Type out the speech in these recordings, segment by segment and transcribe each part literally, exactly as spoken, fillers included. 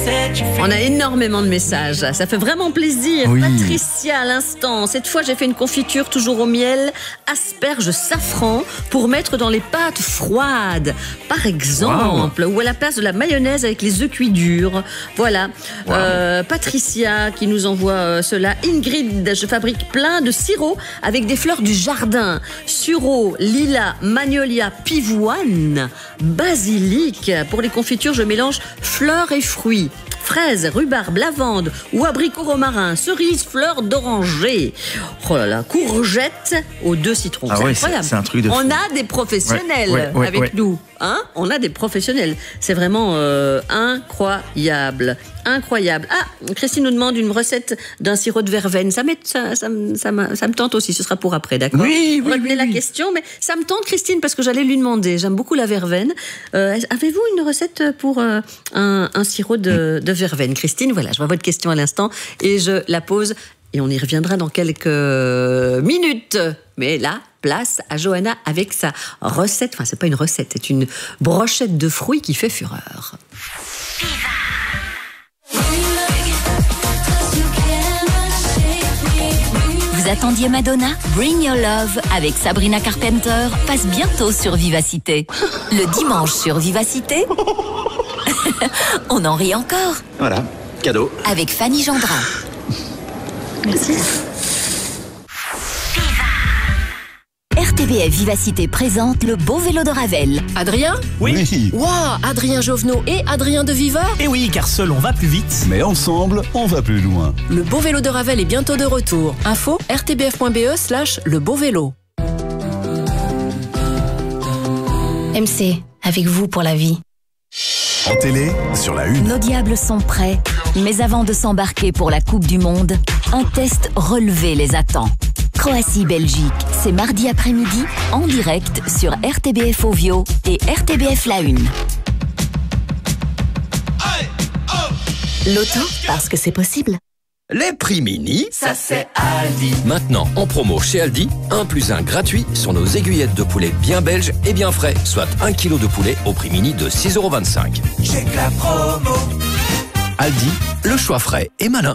On a énormément de messages, ça fait vraiment plaisir. Oui. Patricia à l'instant, cette fois j'ai fait une confiture toujours au miel, asperges, safran pour mettre dans les pâtes froides, par exemple, wow. ou à la place de la mayonnaise avec les œufs cuits durs. Voilà, wow. euh, Patricia qui nous envoie euh, cela. Ingrid, je fabrique plein de sirop avec des fleurs du jardin, sureau, lilas, magnolia, pivoine, basilic. Pour les confitures, je mélange fleurs et fruits. Fraises, rhubarbe, lavande ou abricot romarin, cerises, fleurs d'oranger. Oh là là, courgettes aux deux citrons. Ah c'est ouais, incroyable. C'est, c'est un truc de fou. On a des professionnels ouais, ouais, ouais, avec ouais. nous. Hein, on a des professionnels. C'est vraiment euh, incroyable. Incroyable. Ah, Christine nous demande une recette d'un sirop de verveine. Ça, ça, ça, ça, me, ça me tente aussi. Ce sera pour après, d'accord ? Oui, on va oui, donner oui, la oui. question, mais ça me tente, Christine, parce que j'allais lui demander. J'aime beaucoup la verveine. Euh, avez-vous une recette pour euh, un, un sirop de, de verveine, Christine ? Voilà, je vois votre question à l'instant et je la pose. Et on y reviendra dans quelques minutes. Mais là, place à Johanna avec sa recette. Enfin, c'est pas une recette, c'est une brochette de fruits qui fait fureur. Vous attendiez Madonna ? Bring Your Love avec Sabrina Carpenter passe bientôt sur Vivacité. Le dimanche sur Vivacité, on en rit encore. Voilà, cadeau. Avec Fanny Gendrin. Merci. R T B F Vivacité présente le beau vélo de Ravel. Adrien ? Oui. Waouh, Adrien Jovenot et Adrien de Viva ? Et oui, car seul on va plus vite. Mais ensemble, on va plus loin. Le beau vélo de Ravel est bientôt de retour. Info r t b f point b e slash le beau vélo. M C, avec vous pour la vie. En télé, sur la une. Nos diables sont prêts, mais avant de s'embarquer pour la Coupe du Monde, un test relevé les attend. Croatie-Belgique, c'est mardi après-midi, en direct sur R T B F Ovio et R T B F La Une. L'auto, parce que c'est possible. Les prix mini, ça c'est Aldi. Maintenant en promo chez Aldi, un plus un gratuit sur nos aiguillettes de poulet bien belges et bien frais, soit un kilo de poulet au prix mini de six euros vingt-cinq. Check la promo. Aldi, le choix frais et malin.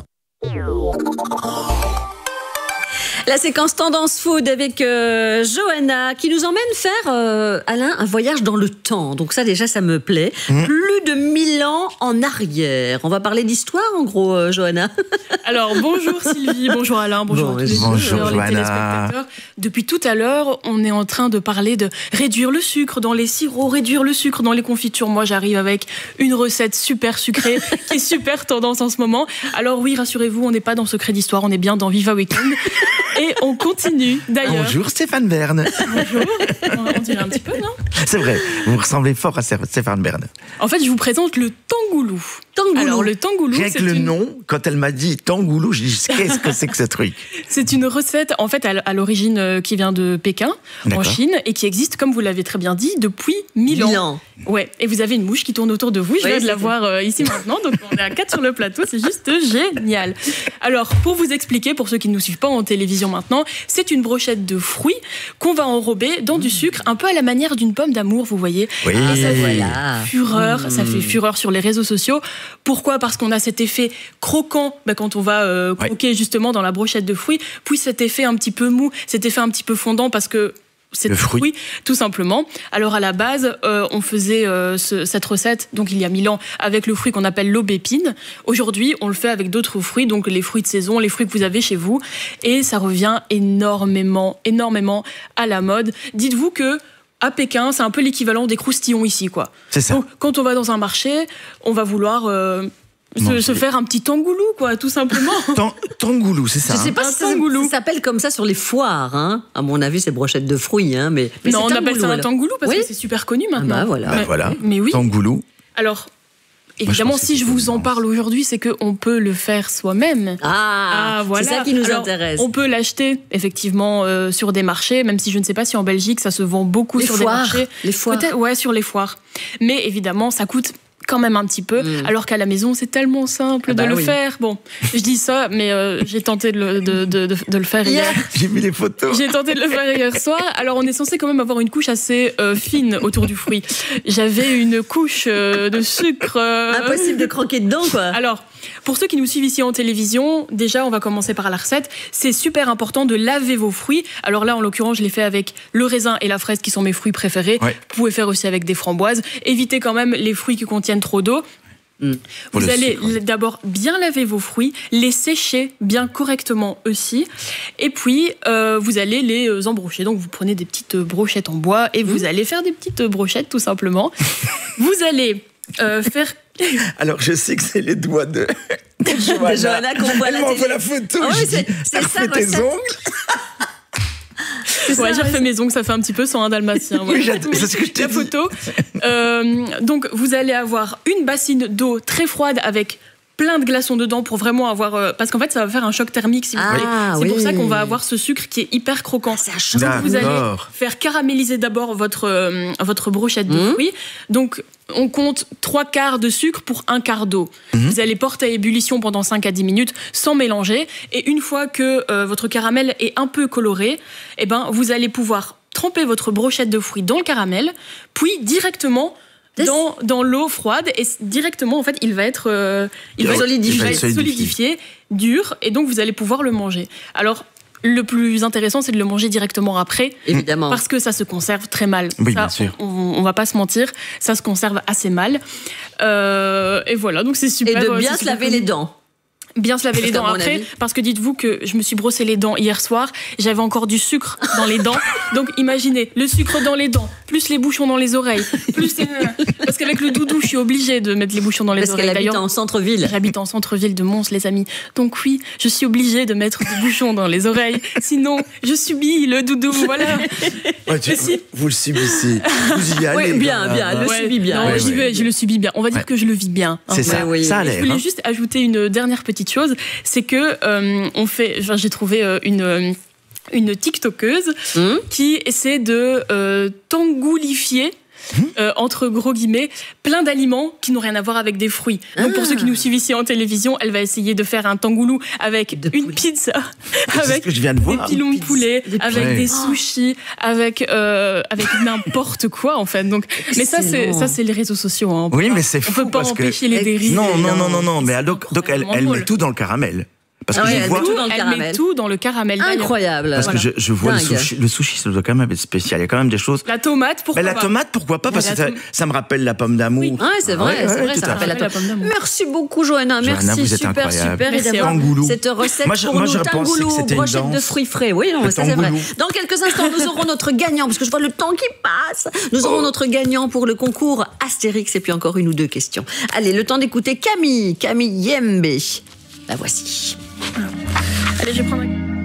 La séquence Tendance Food avec euh, Johanna qui nous emmène faire, euh, Alain, un voyage dans le temps. Donc ça déjà, ça me plaît. Mmh. Plus de mille ans en arrière. On va parler d'histoire en gros, euh, Johanna. Alors bonjour Sylvie, bonjour Alain, bonjour bon, à tous les bonjour, les téléspectateurs. Depuis tout à l'heure, on est en train de parler de réduire le sucre dans les sirops, réduire le sucre dans les confitures. Moi, j'arrive avec une recette super sucrée qui est super tendance en ce moment. Alors oui, rassurez-vous, on n'est pas dans Secret d'Histoire, on est bien dans Viva Weekend. Et on continue, d'ailleurs. Bonjour Stéphane Bern. Bonjour, on dirait un petit peu, non ? C'est vrai, vous ressemblez fort à Stéphane Bern. En fait, je vous présente le tangoulou. Tangoulou. Alors, le tangoulou, Rien que c'est le une... nom, quand elle m'a dit tangoulou, je dis qu'est-ce que c'est que ce truc ? C'est une recette, en fait, à l'origine euh, qui vient de Pékin, D'accord. en Chine, et qui existe, comme vous l'avez très bien dit, depuis mille ans. Mille ans. Ouais, et vous avez une mouche qui tourne autour de vous, je oui, viens de la voir euh, ici maintenant, donc on est à quatre sur le plateau, c'est juste génial. Alors, pour vous expliquer, pour ceux qui ne nous suivent pas en télévision maintenant, c'est une brochette de fruits qu'on va enrober dans mmh. du sucre, un peu à la manière d'une pomme d'amour, vous voyez. Oui. Et ça fait voilà. fureur, mmh. ça fait fureur sur les réseaux sociaux. Pourquoi ? Parce qu'on a cet effet croquant bah, quand on va euh, croquer ouais. justement dans la brochette de fruits, puis cet effet un petit peu mou, cet effet un petit peu fondant parce que c'est le fruit, fruit, tout simplement. Alors à la base, euh, on faisait euh, ce, cette recette, donc il y a mille ans, avec le fruit qu'on appelle l'aubépine. Aujourd'hui, on le fait avec d'autres fruits, donc les fruits de saison, les fruits que vous avez chez vous, et ça revient énormément, énormément à la mode. Dites-vous que à Pékin, c'est un peu l'équivalent des croustillons ici, quoi. C'est ça. Donc, quand on va dans un marché, on va vouloir euh, se, se faire un petit tangoulou, quoi, tout simplement. Tan- tangoulou, c'est ça. Je sais pas hein. si ça, ça s'appelle comme ça sur les foires, hein. À mon avis, c'est brochette de fruits, hein. Mais, mais non, on tangoulou, appelle ça un alors. tangoulou parce oui que c'est super connu maintenant. Ah bah voilà. Bah voilà. Mais, mais oui. Tangoulou. Alors. Évidemment, Moi, je si je vous en parle aujourd'hui, c'est qu'on peut le faire soi-même. Ah, ah voilà. C'est ça qui nous Alors, intéresse. On peut l'acheter, effectivement, euh, sur des marchés, même si je ne sais pas si en Belgique, ça se vend beaucoup les sur foires. des marchés. Les foires. Peut-être, ouais, sur les foires. Mais évidemment, ça coûte quand même un petit peu, mmh. alors qu'à la maison c'est tellement simple ah bah de le oui. faire. Bon, je dis ça, mais euh, j'ai tenté de le, de, de, de, de le faire hier. hier. J'ai vu les photos. J'ai tenté de le faire hier soir. Alors on est censé quand même avoir une couche assez euh, fine autour du fruit. J'avais une couche euh, de sucre. Euh... Impossible de croquer dedans, quoi. Alors, pour ceux qui nous suivent ici en télévision, déjà on va commencer par la recette. C'est super important de laver vos fruits. Alors là, en l'occurrence, je l'ai fait avec le raisin et la fraise qui sont mes fruits préférés. Ouais. Vous pouvez faire aussi avec des framboises. Évitez quand même les fruits qui contiennent trop d'eau. Mmh. Vous allez sucre. d'abord bien laver vos fruits, les sécher bien correctement aussi, et puis euh, vous allez les embrocher. Donc vous prenez des petites brochettes en bois et vous mmh. allez faire des petites brochettes tout simplement. Vous allez euh, faire... Alors je sais que c'est les doigts de, de Johanna. De Johanna qu'on voit Elle m'envoie la photo. Oh, oui, c'est, c'est ça, fait tes ongles. C'est ouais, ça, j'ai refait mes ongles, ça fait un petit peu sans un dalmatien. Oui, j'adore, c'est ce que je t'ai La dit. photo. Euh, donc, vous allez avoir une bassine d'eau très froide avec plein de glaçons dedans pour vraiment avoir... Euh, parce qu'en fait, ça va faire un choc thermique, si vous voulez. Ah, c'est oui. pour ça qu'on va avoir ce sucre qui est hyper croquant. C'est un choc. Donc, vous allez faire caraméliser d'abord votre, euh, votre brochette de mmh. fruits. Donc, on compte trois quarts de sucre pour un quart d'eau. Mmh. Vous allez porter à ébullition pendant cinq à dix minutes sans mélanger. Et une fois que euh, votre caramel est un peu coloré, eh ben, vous allez pouvoir tremper votre brochette de fruits dans le caramel, puis directement... Dans, dans l'eau froide, et directement, en fait, il va être, euh, il va solidifié, il va être solidifié, dur, et donc vous allez pouvoir le manger. Alors, le plus intéressant, c'est de le manger directement après. Évidemment. Parce que ça se conserve très mal. Oui, ça, bien sûr. On, on va pas se mentir, ça se conserve assez mal. Euh, et voilà, donc c'est super. Et de bien se se laver les dents. Bien se laver les dents après, parce que dites-vous que je me suis brossé les dents hier soir, j'avais encore du sucre dans les dents, donc imaginez, le sucre dans les dents, plus les bouchons dans les oreilles, plus les... parce qu'avec le doudou, je suis obligée de mettre les bouchons dans les parce oreilles. Parce qu'elle habite en centre-ville. J'habite en centre-ville de Mons, les amis, donc oui, je suis obligée de mettre des bouchons dans les oreilles, sinon je subis le doudou, voilà. Ouais, tu, si... Vous le subissez, vous y allez. Oui, bien, bien, elle le ouais, subit bien. Non, ouais, j'y vais, ouais. je le subis bien, on va dire ouais. que je le vis bien. Hein. C'est ça, ouais, oui. ça a l'air. Je voulais hein. juste ajouter une dernière petite chose, c'est que euh, on fait, enfin, j'ai trouvé euh, une une tiktokeuse mmh. qui essaie de euh, tangoulifier. Mmh. Euh, entre gros guillemets, plein d'aliments qui n'ont rien à voir avec des fruits. Donc ah. pour ceux qui nous suivent ici en télévision, elle va essayer de faire un tangoulou avec de une poulet. pizza, avec ce que je viens de voir, des pilons de poulet, des avec ouais. des sushis, avec euh, avec n'importe quoi en fait. Donc, mais ça c'est ça c'est les réseaux sociaux. Hein. Oui, mais c'est on fou peut pas parce empêcher que les dérives. Non, non, non, non, non. Mais donc, donc elle, elle met tout dans le caramel. Parce que ah ouais, je elle, vois... met tout dans le elle caramel. met tout dans le caramel. Incroyable. Parce voilà. que je, je vois le sushi, le sushi, ça doit quand même être spécial. Il y a quand même des choses. La tomate, pourquoi mais pas. La tomate, pourquoi pas. Parce que ça, ça me rappelle la pomme d'amour. Oui, ouais, c'est vrai, ouais, c'est ouais, vrai, ça rappelle la, la pomme d'amour. Merci beaucoup, Johanna. Johanna, merci, vous êtes super, incroyable. super. Merci Et d'avoir cette recette moi, je, pour moi, nous. Je tangoulou, que brochette de fruits frais. Oui, non, ça c'est vrai. Dans quelques instants, nous aurons notre gagnant, parce que je vois le temps qui passe. Nous aurons oh. notre gagnant pour le concours Astérix, et puis encore une ou deux questions. Allez, le temps d'écouter Camille, Camille Yembe. La voici. Allez, je vais prendre un...